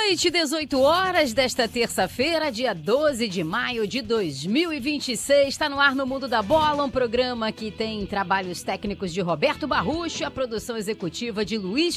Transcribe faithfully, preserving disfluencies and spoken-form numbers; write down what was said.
noite, dezoito horas desta terça-feira, dia doze de maio de dois mil e vinte e seis. Está no ar no Mundo da Bola, um programa que tem trabalhos técnicos de Roberto Barrucho, a produção executiva de Luiz